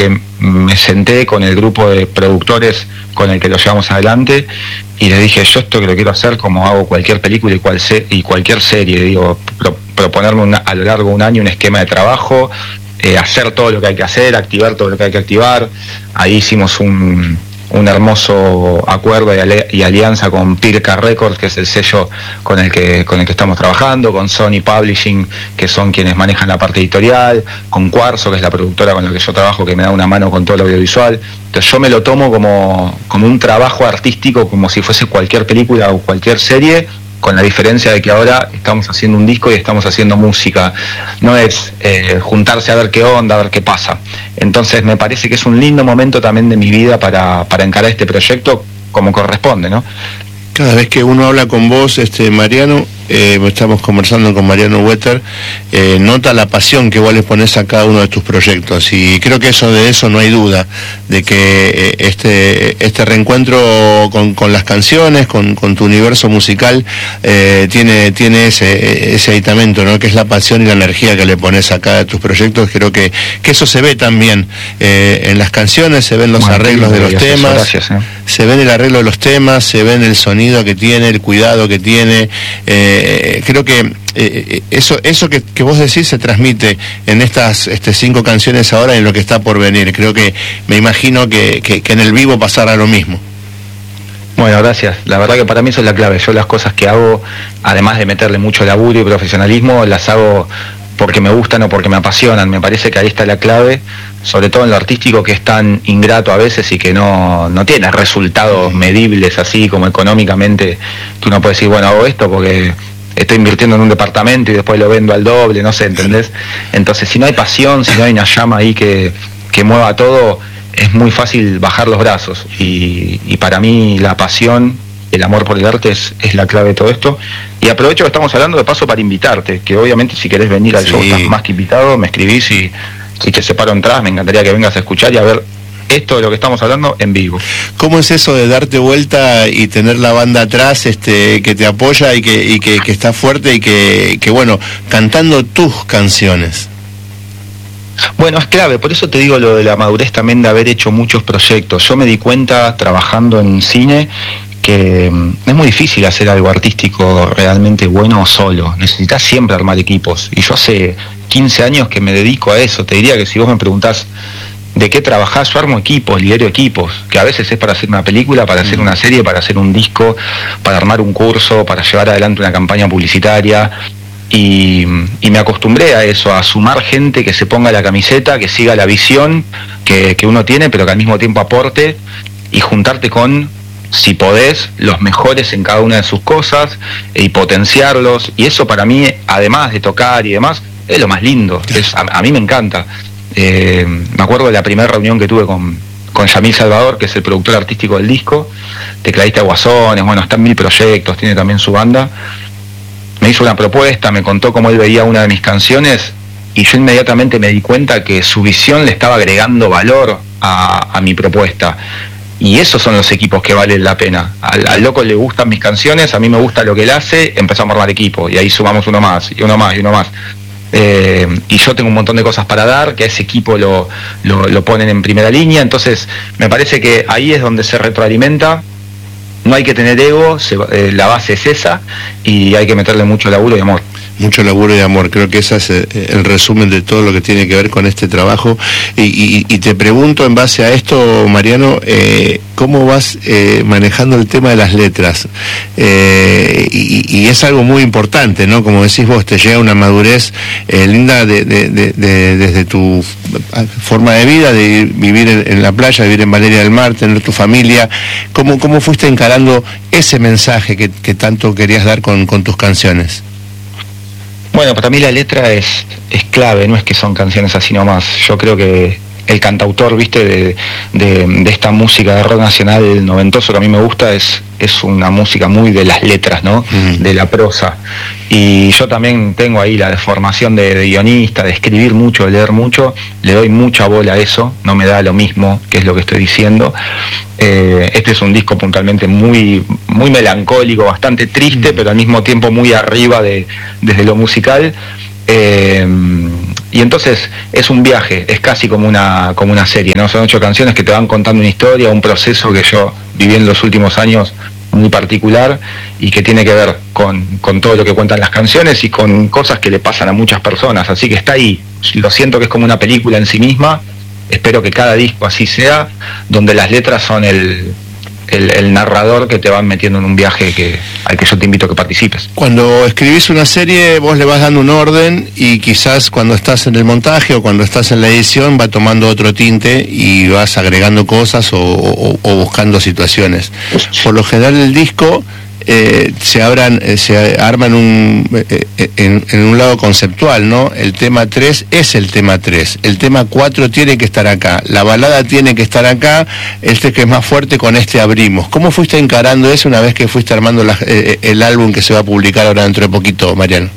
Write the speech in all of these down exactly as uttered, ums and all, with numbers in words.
que me senté con el grupo de productores con el que lo llevamos adelante y les dije, yo esto que lo quiero hacer como hago cualquier película y, cual se, y cualquier serie, digo, pro, proponerme una, a lo largo de un año un esquema de trabajo, eh, hacer todo lo que hay que hacer, activar todo lo que hay que activar. Ahí hicimos un, un hermoso acuerdo y, ale, y alianza con Pirca Records, que es el sello con el que con el que estamos trabajando, con Sony Publishing, que son quienes manejan la parte editorial, con Cuarzo, que es la productora con la que yo trabajo, que me da una mano con todo lo audiovisual. Entonces yo me lo tomo como, como un trabajo artístico, como si fuese cualquier película o cualquier serie, con la diferencia de que ahora estamos haciendo un disco y estamos haciendo música. No es eh, juntarse a ver qué onda, a ver qué pasa. Entonces me parece que es un lindo momento también de mi vida para, para encarar este proyecto como corresponde, ¿no? Cada vez que uno habla con vos, este Mariano, eh, estamos conversando con Mariano Wetter, eh, nota la pasión que vos le pones a cada uno de tus proyectos, y creo que eso de eso no hay duda, de que eh, este este reencuentro con, con las canciones, con, con tu universo musical, eh, tiene tiene ese ese aditamento, ¿no? Que es la pasión y la energía que le pones a cada de tus proyectos. Creo que, que eso se ve también eh, en las canciones, se ven los bueno, arreglos de los temas, gracias, eh. se ve en el arreglo de los temas, se ve en el sonido que tiene, el cuidado que tiene. Eh, creo que eh, eso eso que, que vos decís se transmite en estas este, cinco canciones ahora y en lo que está por venir. Creo que me imagino que, que, que en el vivo pasará lo mismo. Bueno, gracias. La verdad que para mí eso es la clave. Yo las cosas que hago, además de meterle mucho laburo y profesionalismo, las hago porque me gustan o porque me apasionan. Me parece que ahí está la clave, sobre todo en lo artístico, que es tan ingrato a veces y que no, no tiene resultados medibles así como económicamente, que uno puede decir, bueno, hago esto porque estoy invirtiendo en un departamento y después lo vendo al doble, no sé, ¿entendés? Entonces, si no hay pasión, si no hay una llama ahí que, que mueva todo, es muy fácil bajar los brazos. Y, y para mí la pasión, el amor por el arte es, es la clave de todo esto. Y aprovecho que estamos hablando de paso para invitarte, que obviamente si querés venir al sí. show estás más que invitado, me escribís y, y te separo entradas, me encantaría que vengas a escuchar y a ver esto de lo que estamos hablando en vivo. ¿Cómo es eso de darte vuelta y tener la banda atrás este que te apoya y que, y que, que está fuerte y que, que, bueno, cantando tus canciones? Bueno, es clave, por eso te digo lo de la madurez también de haber hecho muchos proyectos. Yo me di cuenta trabajando en cine que es muy difícil hacer algo artístico realmente bueno solo. Necesitas siempre armar equipos. Y yo hace quince años que me dedico a eso. Te diría que si vos me preguntás ¿de qué trabajás? Yo armo equipos, lidero equipos, que a veces es para hacer una película, para hacer una serie, para hacer un disco, para armar un curso, para llevar adelante una campaña publicitaria. Y, y me acostumbré a eso, a sumar gente que se ponga la camiseta, que siga la visión que, que uno tiene, pero que al mismo tiempo aporte, y juntarte con, si podés, los mejores en cada una de sus cosas, y potenciarlos. Y eso para mí, además de tocar y demás, es lo más lindo. Es, a, a mí me encanta. Eh, me acuerdo de la primera reunión que tuve con, con Yamil Salvador, que es el productor artístico del disco, tecladista de Guasones, bueno, está en mil proyectos, tiene también su banda. Me hizo una propuesta, me contó cómo él veía una de mis canciones y yo inmediatamente me di cuenta que su visión le estaba agregando valor a, a mi propuesta. Y esos son los equipos que valen la pena. Al, al loco le gustan mis canciones, a mí me gusta lo que él hace, empezamos a armar equipo y ahí sumamos uno más, y uno más, y uno más. Eh, y yo tengo un montón de cosas para dar, que a ese equipo lo, lo, lo ponen en primera línea, entonces me parece que ahí es donde se retroalimenta. No hay que tener ego, se, eh, la base es esa, y hay que meterle mucho laburo y amor. Mucho laburo y amor, creo que ese es el resumen de todo lo que tiene que ver con este trabajo. Y, y, y te pregunto en base a esto, Mariano, eh, ¿cómo vas eh, manejando el tema de las letras? Eh, y, y es algo muy importante, ¿no? Como decís vos, te llega una madurez eh, linda de, de, de, de, desde tu forma de vida, de vivir en, en la playa, vivir en Valeria del Mar, tener tu familia. ¿Cómo, cómo fuiste encarando ese mensaje que, que tanto querías dar con, con tus canciones? Bueno, para mí la letra es, es clave, no es que son canciones así nomás. Yo creo que el cantautor, viste, de, de, de esta música de rock nacional noventoso que a mí me gusta, es, es una música muy de las letras, ¿no? Mm. De la prosa. Y yo también tengo ahí la formación de, de guionista, de escribir mucho, de leer mucho, le doy mucha bola a eso, no me da lo mismo, que es lo que estoy diciendo. Eh, este es un disco puntualmente muy, muy melancólico, bastante triste, mm. pero al mismo tiempo muy arriba de, desde lo musical. Eh, y entonces es un viaje, es casi como una, como una serie, ¿no? Son ocho canciones que te van contando una historia, un proceso que yo viví en los últimos años muy particular y que tiene que ver con, con todo lo que cuentan las canciones y con cosas que le pasan a muchas personas, así que está ahí, lo siento que es como una película en sí misma, espero que cada disco así sea, donde las letras son el... El, el narrador que te van metiendo en un viaje que, al que yo te invito a que participes. Cuando escribís una serie vos le vas dando un orden y quizás cuando estás en el montaje o cuando estás en la edición va tomando otro tinte y vas agregando cosas o, o, o buscando situaciones. Por lo general el disco eh, se, abran, eh, se arma en un, eh, en, en un lado conceptual, ¿no? El tema tres es el tema tres, el tema cuatro tiene que estar acá, la balada tiene que estar acá, este que es más fuerte con este abrimos. ¿Cómo fuiste encarando eso una vez que fuiste armando la, eh, el álbum que se va a publicar ahora dentro de poquito, Mariano?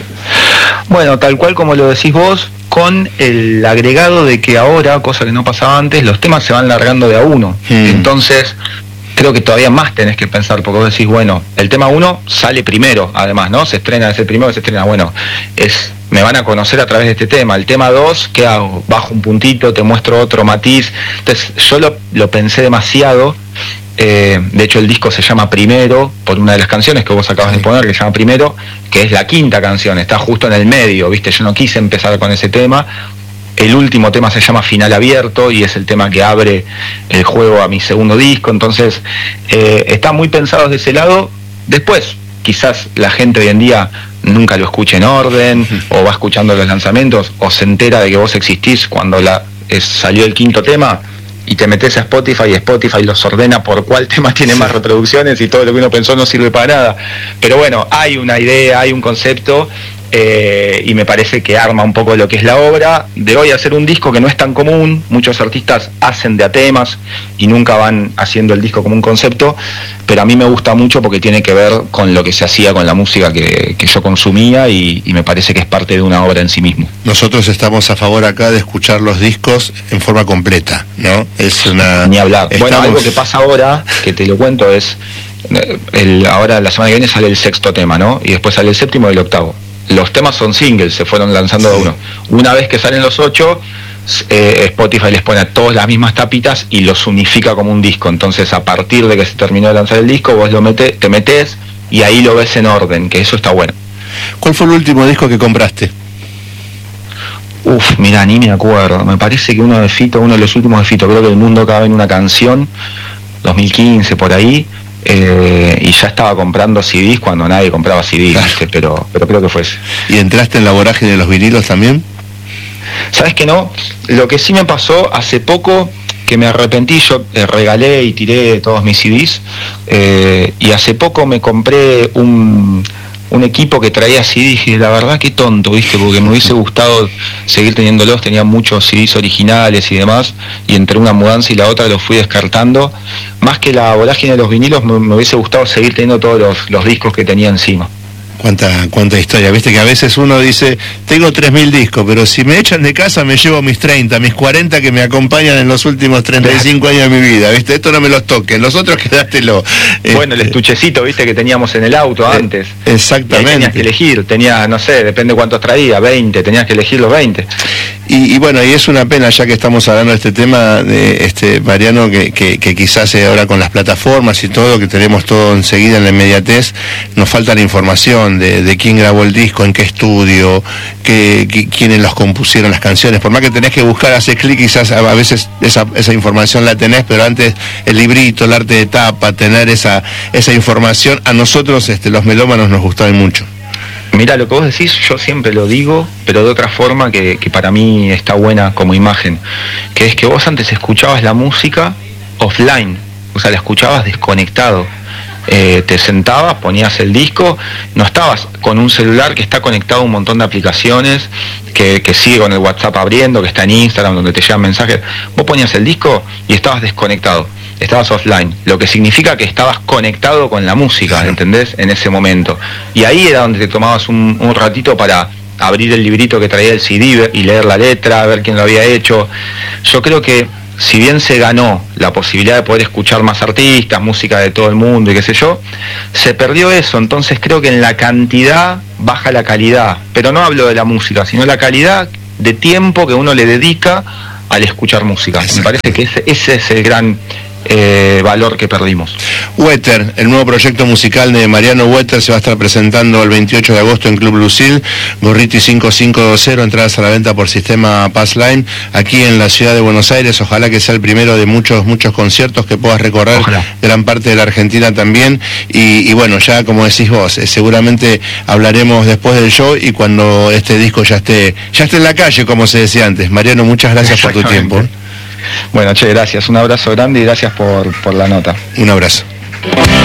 Bueno, tal cual como lo decís vos, con el agregado de que ahora, cosa que no pasaba antes, los temas se van largando de a uno. Hmm. Entonces, creo que todavía más tenés que pensar, porque vos decís, bueno, el tema uno sale primero, además, ¿no? Se estrena, es el primero que se estrena, bueno, es, me van a conocer a través de este tema. El tema dos, ¿qué hago? Bajo un puntito, te muestro otro matiz. Entonces, yo lo, lo pensé demasiado. Eh, de hecho, el disco se llama Primero, por una de las canciones que vos acabas de poner, que se llama Primero, que es la quinta canción, está justo en el medio, ¿viste? Yo no quise empezar con ese tema. El último tema se llama Final Abierto y es el tema que abre el juego a mi segundo disco, entonces eh, está muy pensado desde ese lado. Después, quizás la gente hoy en día nunca lo escuche en orden, o va escuchando los lanzamientos, o se entera de que vos existís cuando la, es, salió el quinto tema, y te metes a Spotify y Spotify los ordena por cuál tema tiene más reproducciones y todo lo que uno pensó no sirve para nada. Pero bueno, hay una idea, hay un concepto, eh, y me parece que arma un poco lo que es la obra. De hoy hacer un disco que no es tan común, muchos artistas hacen de a temas y nunca van haciendo el disco como un concepto, pero a mí me gusta mucho porque tiene que ver con lo que se hacía con la música que, que yo consumía y, y me parece que es parte de una obra en sí mismo. Nosotros estamos a favor acá de escuchar los discos en forma completa, ¿no? Es una... Ni hablar. Estamos... Bueno, algo que pasa ahora, que te lo cuento, es el, ahora la semana que viene sale el sexto tema, ¿no? Y después sale el séptimo y el octavo. Los temas son singles, se fueron lanzando sí. de uno. Una vez que salen los ocho, eh, Spotify les pone a todas las mismas tapitas y los unifica como un disco. Entonces, a partir de que se terminó de lanzar el disco, vos lo metés, te metés y ahí lo ves en orden, que eso está bueno. ¿Cuál fue el último disco que compraste? Uf, mira, ni me acuerdo. Me parece que uno de Fito, uno de los últimos de Fito, creo que El Mundo Cabe en una Canción, dos mil quince, por ahí. Eh, y ya estaba comprando C Ds cuando nadie compraba C Ds, claro. pero, pero creo que fue ese. ¿Y entraste en la vorágine de los vinilos también? ¿Sabes que no? Lo que sí me pasó hace poco, que me arrepentí, yo eh, regalé y tiré todos mis C Ds, eh, y hace poco me compré un... un equipo que traía C Ds y la verdad que tonto, ¿viste? Porque me hubiese gustado seguir teniéndolos, tenía muchos C Ds originales y demás, y entre una mudanza y la otra los fui descartando. Más que la vorágine de los vinilos, me, me hubiese gustado seguir teniendo todos los, los discos que tenía encima. Cuánta, cuánta historia, viste que a veces uno dice, tengo tres mil discos, pero si me echan de casa me llevo mis treinta, mis cuarenta que me acompañan en los últimos treinta y cinco años de mi vida, viste, esto no me los toquen, los otros quedátelo. Bueno, este... el estuchecito, viste, que teníamos en el auto antes. Eh, exactamente. Tenías que elegir, tenía, no sé, depende cuántos traía, veinte, tenías que elegir los veinte. Y, y bueno, y es una pena, ya que estamos hablando de este tema, de este Mariano, que, que, que quizás ahora con las plataformas y todo, que tenemos todo enseguida en la inmediatez, nos falta la información de, de quién grabó el disco, en qué estudio, que, que, quiénes los compusieron las canciones. Por más que tenés que buscar, haces clic, quizás a veces esa, esa información la tenés, pero antes el librito, el arte de tapa, tener esa, esa información, a nosotros este, los melómanos nos gustaban mucho. Mira, lo que vos decís, yo siempre lo digo, pero de otra forma que, que para mí está buena como imagen, que es que vos antes escuchabas la música offline, o sea, la escuchabas desconectado. Eh, te sentabas, ponías el disco, no estabas con un celular que está conectado a un montón de aplicaciones, que, que sigue con el WhatsApp abriendo, que está en Instagram, donde te llegan mensajes. Vos ponías el disco y estabas desconectado, estabas offline, lo que significa que estabas conectado con la música, ¿entendés? En ese momento. Y ahí era donde te tomabas un, un ratito para abrir el librito que traía el C D y leer la letra, ver quién lo había hecho. Yo creo que si bien se ganó la posibilidad de poder escuchar más artistas, música de todo el mundo y qué sé yo, se perdió eso. Entonces creo que en la cantidad baja la calidad, pero no hablo de la música, sino la calidad de tiempo que uno le dedica al escuchar música. Exacto. Me parece que ese, ese es el gran eh, valor que perdimos. Wetter, el nuevo proyecto musical de Mariano Wetter, se va a estar presentando el veintiocho de agosto en Club Lucil, Gorriti cinco cinco dos cero, entradas a la venta por sistema Passline, aquí en la ciudad de Buenos Aires. Ojalá que sea el primero de muchos, muchos conciertos, que puedas recorrer Ojalá. gran parte de la Argentina también, y, y bueno, ya como decís vos, eh, seguramente hablaremos después del show y cuando este disco ya esté, ya esté en la calle, como se decía antes. Mariano, muchas gracias por tu tiempo. Bueno, che, gracias, un abrazo grande y gracias por, por la nota. Un abrazo.